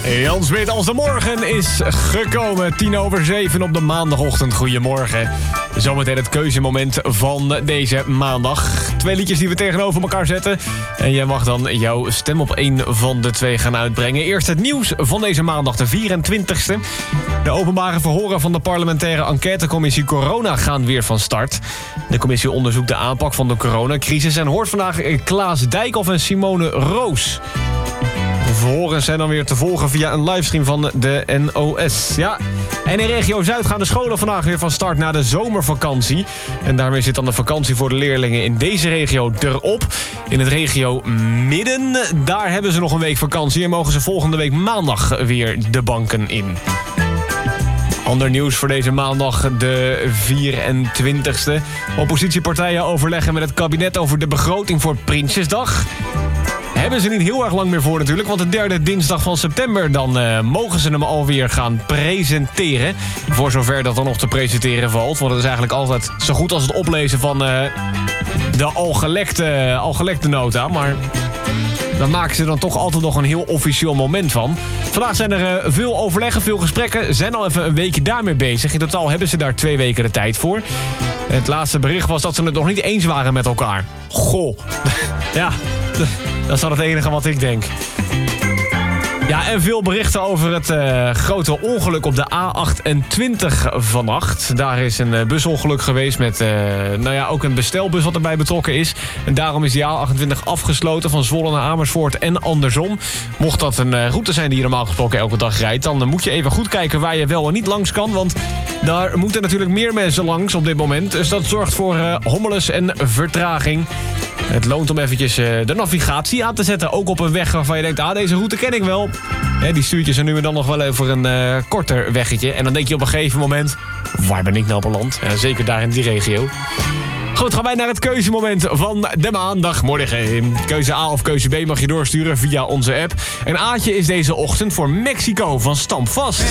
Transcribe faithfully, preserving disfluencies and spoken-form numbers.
Jan Smit, als de morgen is gekomen. Tien over zeven op de maandagochtend. Goedemorgen. Zometeen het keuzemoment van deze maandag. Twee liedjes die we tegenover elkaar zetten. En jij mag dan jouw stem op één van de twee gaan uitbrengen. Eerst het nieuws van deze maandag, de vierentwintigste. De openbare verhoren van de parlementaire enquêtecommissie Corona gaan weer van start. De commissie onderzoekt de aanpak van de coronacrisis en hoort vandaag Klaas Dijkhoff en Simone Roos. De verhoren zijn dan weer te volgen via een livestream van de N O S. Ja, en in regio Zuid gaan de scholen vandaag weer van start na de zomervakantie. En daarmee zit dan de vakantie voor de leerlingen in deze regio erop. In het regio Midden, daar hebben ze nog een week vakantie en mogen ze volgende week maandag weer de banken in. Ander nieuws voor deze maandag, de vierentwintigste. Oppositiepartijen overleggen met het kabinet over de begroting voor Prinsjesdag. Hebben ze niet heel erg lang meer voor natuurlijk, want de derde dinsdag van september... dan uh, mogen ze hem alweer gaan presenteren. Voor zover dat er nog te presenteren valt. Want het is eigenlijk altijd zo goed als het oplezen van uh, de al gelekte, al gelekte nota. Maar dan maken ze er dan toch altijd nog een heel officieel moment van. Vandaag zijn er uh, veel overleggen, veel gesprekken. Zijn al even een weekje daarmee bezig. In totaal hebben ze daar twee weken de tijd voor. Het laatste bericht was dat ze het nog niet eens waren met elkaar. Goh. Ja, dat is dan het enige wat ik denk. Ja, en veel berichten over het uh, grote ongeluk op de A achtentwintig vannacht. Daar is een uh, busongeluk geweest met uh, nou ja, ook een bestelbus wat erbij betrokken is. En daarom is die A achtentwintig afgesloten van Zwolle naar Amersfoort en andersom. Mocht dat een uh, route zijn die je normaal gesproken elke dag rijdt, dan uh, moet je even goed kijken waar je wel en niet langs kan. Want daar moeten natuurlijk meer mensen langs op dit moment. Dus dat zorgt voor uh, hommeles en vertraging. Het loont om eventjes uh, de navigatie aan te zetten. Ook op een weg waarvan je denkt, ah, deze route ken ik wel. He, die stuurt je zo nu en dan nog wel over een uh, korter weggetje. En dan denk je op een gegeven moment, waar ben ik nou beland? Ja, zeker daar in die regio. Goed, gaan wij naar het keuzemoment van de maandagmorgen. Keuze A of keuze B mag je doorsturen via onze app. En Aatje is deze ochtend voor Mexico van Stampvast.